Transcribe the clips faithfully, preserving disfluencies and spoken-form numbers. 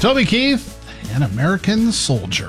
Toby Keith, an American Soldier.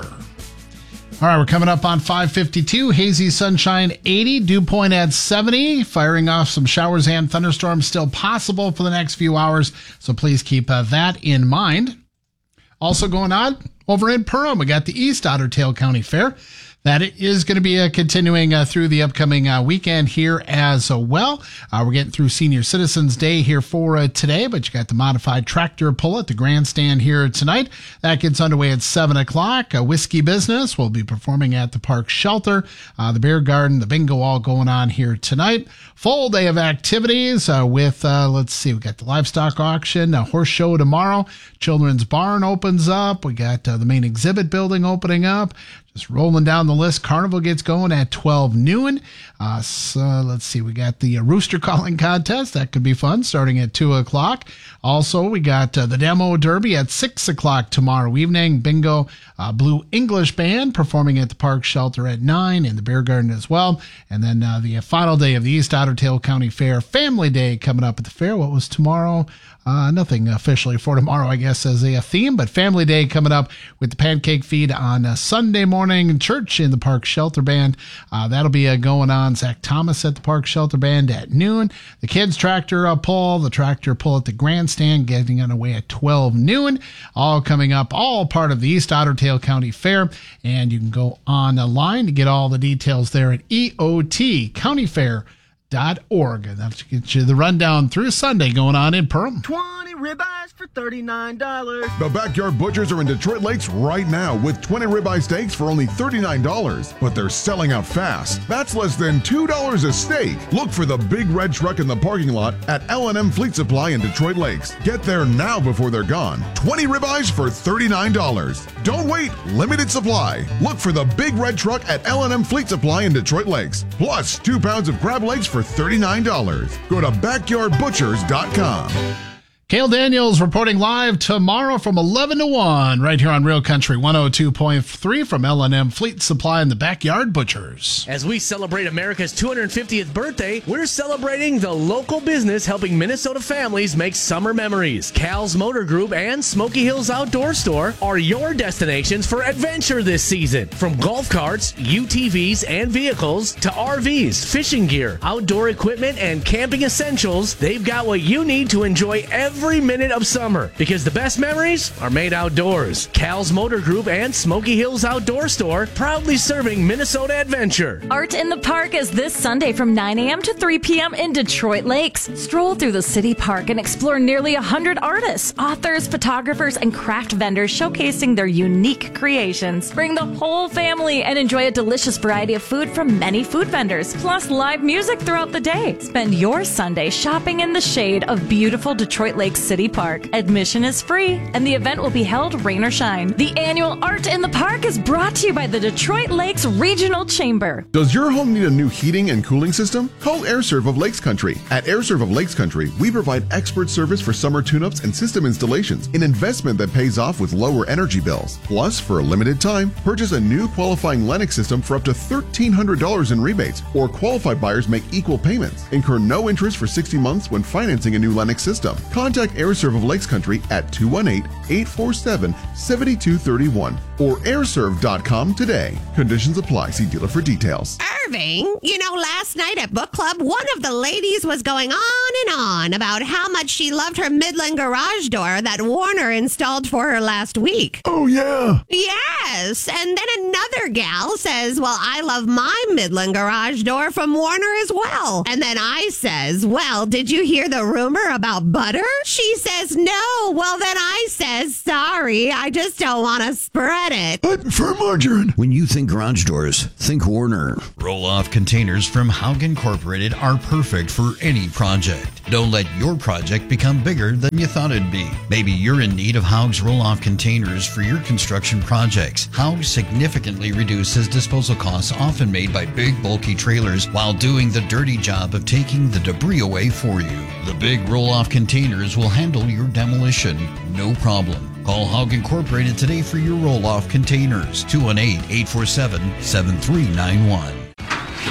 All right, we're coming up on five fifty-two. Hazy sunshine, eighty. Dew point at seventy. Firing off some showers and thunderstorms still possible for the next few hours, so please keep uh, that in mind. Also going on over in Perham, we got the East Otter Tail County Fair. That is going to be uh, continuing uh, through the upcoming uh, weekend here as uh, well. Uh, we're getting through Senior Citizens Day here for uh, today, but you got the modified tractor pull at the grandstand here tonight. That gets underway at seven o'clock. Uh, Whiskey Business will be performing at the Park Shelter. Uh, the Beer Garden, the bingo all going on here tonight. Full day of activities uh, with, uh, let's see, we got the livestock auction, a horse show tomorrow. Children's Barn opens up. We got uh, the main exhibit building opening up. Just rolling down the list. Carnival gets going at twelve noon. Uh, so let's see. We got the uh, rooster calling contest. That could be fun, starting at two o'clock. Also, we got uh, the Demo Derby at six o'clock tomorrow evening. Bingo, uh, Blue English Band performing at the Park Shelter at nine, and the Beer Garden as well. And then uh, the final day of the East Otter Tail County Fair, Family Day, coming up at the fair. What was tomorrow? Uh, nothing officially for tomorrow, I guess, as a, a theme, but Family Day coming up with the pancake feed on uh, Sunday morning. Church in the Park Shelter Band. Uh, that'll be uh, going on. Zach Thomas at the Park Shelter Band at noon. The kids tractor uh, pull, the tractor pull at the grandstand getting underway at twelve noon. All coming up, all part of the East Otter Tail County Fair. And you can go online to get all the details there at E O T County Fair. Dot org. And that's to get you the rundown through Sunday going on in Perham. twenty ribeyes for thirty-nine dollars. The Backyard Butchers are in Detroit Lakes right now with twenty ribeye steaks for only thirty-nine dollars. But they're selling out fast. That's less than two dollars a steak. Look for the big red truck in the parking lot at L and M Fleet Supply in Detroit Lakes. Get there now before they're gone. twenty ribeyes for thirty-nine dollars. Don't wait. Limited supply. Look for the big red truck at L and M Fleet Supply in Detroit Lakes. Plus two pounds of crab legs for thirty-nine dollars. Go to backyard butchers dot com. Cale Daniels reporting live tomorrow from eleven to one right here on Real Country one oh two point three from L and M Fleet Supply and the Backyard Butchers. As we celebrate America's two hundred fiftieth birthday, we're celebrating the local business helping Minnesota families make summer memories. Cal's Motor Group and Smoky Hills Outdoor Store are your destinations for adventure this season. From golf carts, U T Vs, and vehicles to R Vs, fishing gear, outdoor equipment, and camping essentials, they've got what you need to enjoy every Every minute of summer, because the best memories are made outdoors. Cal's Motor Group and Smoky Hills Outdoor Store, proudly serving Minnesota adventure. Art in the Park is this Sunday from nine a.m. to three p.m. in Detroit Lakes. Stroll through the city park and explore nearly one hundred artists, authors, photographers, and craft vendors showcasing their unique creations. Bring the whole family and enjoy a delicious variety of food from many food vendors, plus live music throughout the day. Spend your Sunday shopping in the shade of beautiful Detroit Lakes City Park. Admission is free, and the event will be held rain or shine. The annual Art in the Park is brought to you by the Detroit Lakes Regional Chamber. Does your home need a new heating and cooling system? Call AirServe of Lakes Country. At AirServe of Lakes Country, we provide expert service for summer tune-ups and system installations, an investment that pays off with lower energy bills. Plus, for a limited time, purchase a new qualifying Lennox system for up to thirteen hundred dollars in rebates, or qualified buyers make equal payments. Incur no interest for sixty months when financing a new Lennox system. Contact AirServe of Lakes Country at two one eight, eight four seven, seven two three one or airserve dot com today. Conditions apply. See dealer for details. Irving, you know, last night at book club, one of the ladies was going on and on about how much she loved her Midland garage door that Warner installed for her last week. Oh, yeah. Yes. And then another gal says, well, I love my Midland garage door from Warner as well. And then I says, well, did you hear the rumor about butter? She says, no. Well, then I says, sorry, I just don't want to spread it. I prefer margarine. When you think garage doors, think Warner. Roll-off containers from Haug Incorporated are perfect for any project. Don't let your project become bigger than you thought it'd be. Maybe you're in need of Haug's roll-off containers for your construction projects. Haug significantly reduces disposal costs often made by big, bulky trailers while doing the dirty job of taking the debris away for you. The big roll-off containers will handle your demolition, no problem. Call Haug Incorporated today for your roll-off containers. two one eight, eight four seven, seven three nine one.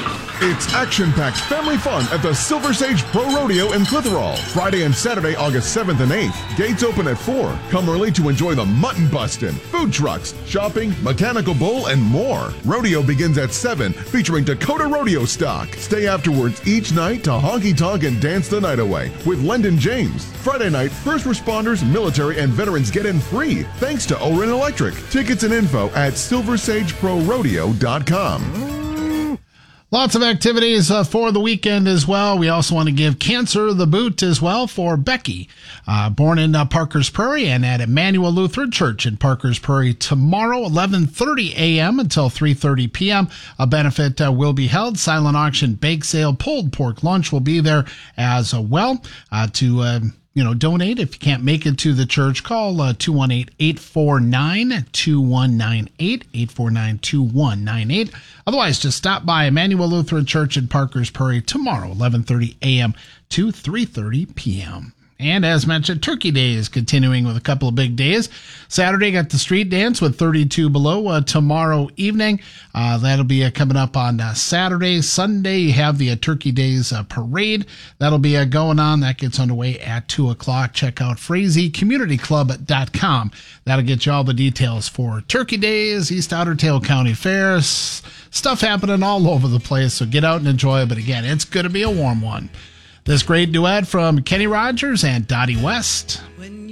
It's action-packed family fun at the Silver Sage Pro Rodeo in Clitheroe. Friday and Saturday, August seventh and eighth. Gates open at four. Come early to enjoy the mutton bustin', food trucks, shopping, mechanical bull, and more. Rodeo begins at seven, featuring Dakota Rodeo stock. Stay afterwards each night to honky tonk and dance the night away with Lendon James. Friday night, first responders, military, and veterans get in free thanks to Oren Electric. Tickets and info at silver sage pro rodeo dot com. Lots of activities uh, for the weekend as well. We also want to give Cancer the boot as well for Becky, uh, born in uh, Parker's Prairie and at Emmanuel Lutheran Church in Parker's Prairie tomorrow, eleven thirty a.m. until three thirty p.m. A benefit uh, will be held. Silent auction, bake sale, pulled pork lunch will be there as uh, well uh, to uh, you know, donate. If you can't make it to the church, call uh, two one eight, eight four nine, two one nine eight, eight four nine, two one nine eight. Otherwise, just stop by Emmanuel Lutheran Church in Parker's Prairie tomorrow, eleven thirty a.m. to three thirty p.m. And as mentioned, Turkey Day is continuing with a couple of big days. Saturday got the street dance with thirty-two below uh, tomorrow evening. Uh, that'll be uh, coming up on uh, Saturday. Sunday, you have the uh, Turkey Days uh, parade. That'll be uh, going on. That gets underway at two o'clock. Check out Frazee Community Club dot com. That'll get you all the details for Turkey Days, East Otter Tail County Fairs. Stuff happening all over the place, so get out and enjoy. But again, it's going to be a warm one. This great duet from Kenny Rogers and Dottie West.